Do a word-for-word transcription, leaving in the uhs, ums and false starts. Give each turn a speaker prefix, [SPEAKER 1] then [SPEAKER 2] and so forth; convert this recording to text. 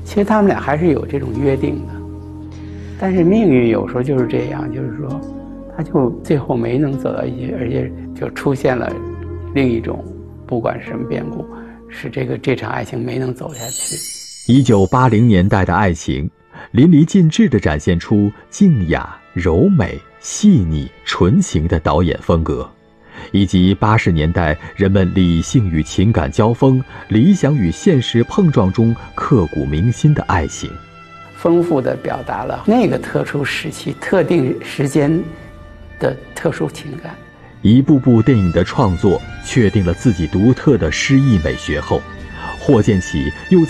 [SPEAKER 1] 其实他们俩还是有这种约定的，但是命运有时候就是这样，就是说，他就最后没能走到一起，而且就出现了另一种，不管是什么变故，使这个这场爱情没能走下去。
[SPEAKER 2] 一九八零年代的爱情，淋漓尽致地展现出静雅、柔美、细腻、纯情的导演风格，以及八十年代人们理性与情感交锋、理想与现实碰撞中刻骨铭心的爱情，
[SPEAKER 1] 丰富地表达了那个特殊时期、特定时间的特殊情感。
[SPEAKER 2] 一部部电影的创作确定了自己独特的诗意美学后，霍建起又